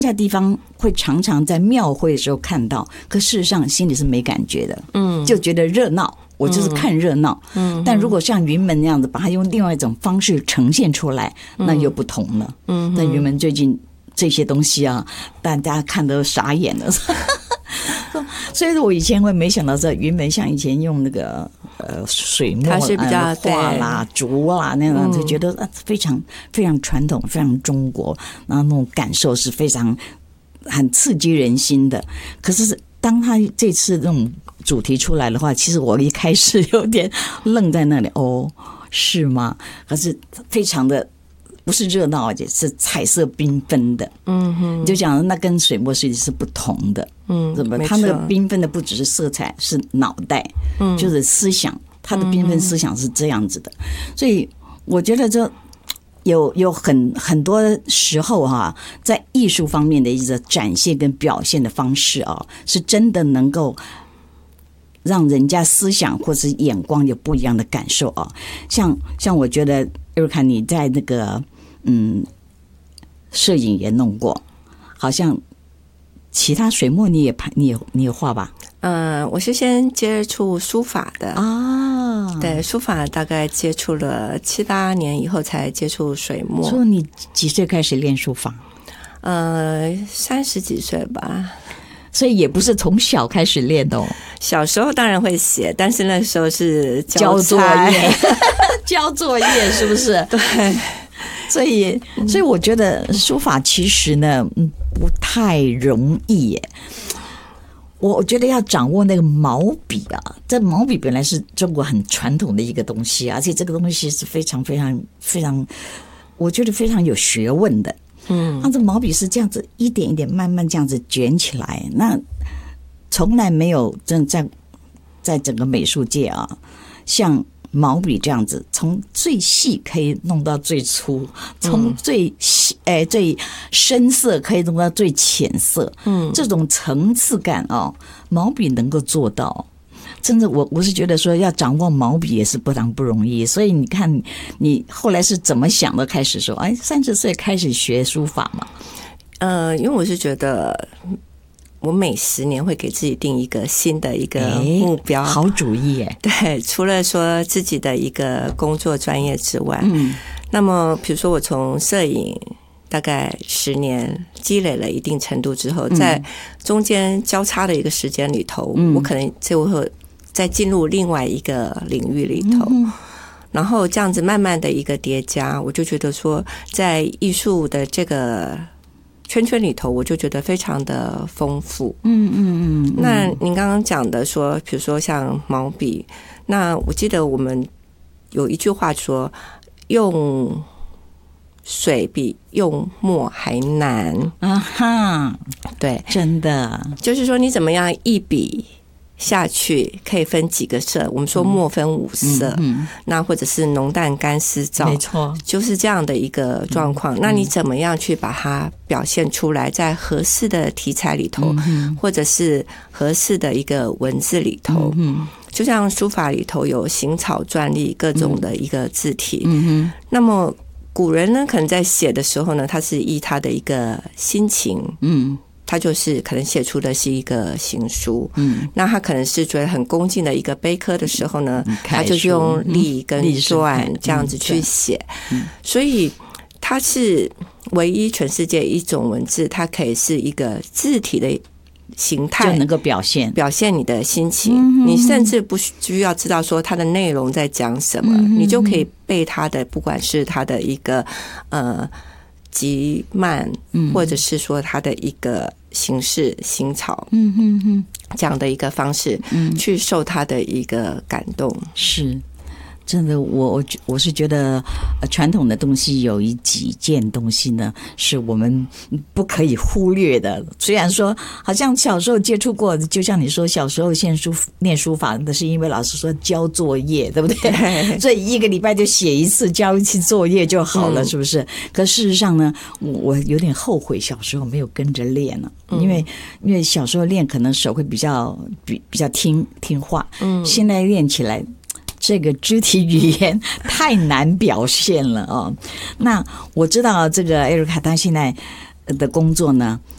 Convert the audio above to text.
在地方会常常在庙会的时候看到，可事实上心里是没感觉的，就觉得热闹，我就是看热闹，但如果像云门那样子，把它用另外一种方式呈现出来，那又不同了。但云门最近这些东西啊，大家看都傻眼了。所以我以前会没想到这云门像以前用那个水墨画啦、竹啦那样，就觉得非常非常传统、非常中国，然后那种感受是非常很刺激人心的。可是当他这次这种主题出来的话，其实我一开始有点愣在那里，哦，是吗？可是非常的。不是热闹，而且是彩色缤纷的。你就讲那跟水墨设计是不同的。怎么？它那个缤纷的不只是色彩，是脑袋，就是思想。它的缤纷思想是这样子的。所以我觉得这有很多时候哈，在艺术方面的一个展现跟表现的方式啊，是真的能够让人家思想或是眼光有不一样的感受啊。像我觉得艾瑞卡你在那个摄影也弄过，好像其他水墨你也画吧？ 我是先接触书法的啊，对，书法大概接触了7、8年以后才接触水墨。 说你几岁开始练书法 ？30几岁吧。 所以也不是从小开始练的哦。 小时候当然会写，但是那时候是交作业，交作业是不是？ 对。 所以我觉得书法其实呢不太容易耶。我觉得要掌握那个毛笔啊，这毛笔本来是中国很传统的一个东西，而且这个东西是非常非常非常，我觉得非常有学问的。这毛笔是这样子一点一点慢慢这样子卷起来，那从来没有在整个美术界啊，像毛笔这样子，从最细可以弄到最粗，从最深色可以弄到最浅色，这种层次感哦，毛笔能够做到。真的，我是觉得说要掌握毛笔也是非常不容易。所以你看，你后来是怎么想的？开始说，30岁开始学书法嘛？ 因为我是觉得，我每10年会给自己定一个新的一个目标。 好主意耶！ 对，除了说自己的一个工作专业之外，那么比如说我从摄影大概10年积累了一定程度之后，在中间交叉的一个时间里头，我可能就会再进入另外一个领域里头，然后这样子慢慢的一个叠加，我就觉得说在艺术的这个圈圈里头，我就觉得非常的丰富。那您刚刚讲的说，比如说像毛笔，那我记得我们有一句话说，用水比用墨还难啊哈，对， 真的就是说你怎么样一笔下去可以分几个色，我们说墨分5色，那或者是浓淡干湿燥， 没错， 就是这样的一个状况。那你怎么样去把它表现出来，在合适的题材里头，或者是合适的一个文字里头，就像书法里头有行草篆隶各种的一个字体，那么古人呢可能在写的时候呢，他是依他的一个心情，他就是可能写出的是一个行书，那他可能是觉得很恭敬的一个碑刻的时候呢，他就是用隶跟篆这样子去写，所以它是唯一全世界一种文字，它可以是一个字体的形态， 就能够表现你的心情，你甚至不需要知道说它的内容在讲什么，你就可以背它的，不管是它的一个急慢，或者是说它的一个形式行草，这样的一个方式，去受它的一个感动。 是真的，我是觉得传统的东西有几件东西呢，是我们不可以忽略的。虽然说好像小时候接触过，就像你说小时候念书法，那是因为老师说交作业，对不对？所以1个礼拜就写一次，交一次作业就好了，是不是？可事实上呢，我有点后悔小时候没有跟着练了，因为小时候练可能手会比较听话，现在练起来这个肢体语言太难表现了哦。那我知道这个艾瑞卡她现在的工作呢，